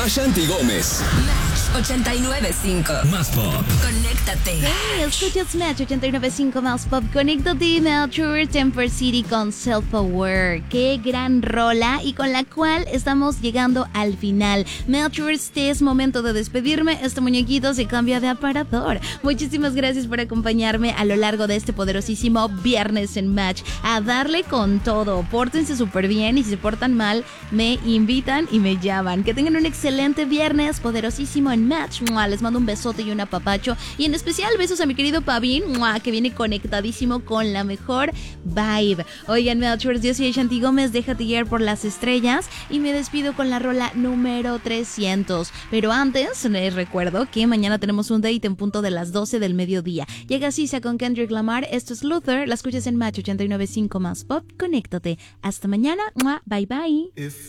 Ashanti Gómez. Match 89.5. Más pop. Conéctate. Hey, escuchas Match 89.5 más pop. Conéctate, Melchor Temper City con Self-Aware. Qué gran rola y con la cual estamos llegando al final. Melchor, este es momento de despedirme. Este muñequito se cambia de aparador. Muchísimas gracias por acompañarme a lo largo de este poderosísimo viernes en Match. A darle con todo. Pórtense súper bien y si se portan mal, me invitan y me llaman. Que tengan un excelente viernes poderosísimo en Match. ¡Mua! Les mando un besote y un apapacho. Y en especial besos a mi querido Pavín, ¡mua! Que viene conectadísimo con la mejor vibe. Oigan, Melchors, yo soy Ashanti Gómez, déjate guiar por las estrellas y me despido con la rola número 300. Pero antes, les recuerdo que mañana tenemos un date en punto de las 12 del mediodía. Llega Sisa con Kendrick Lamar, esto es Luther, la escuchas en Match 89.5 más pop, conéctate. Hasta mañana, ¡mua! Bye bye.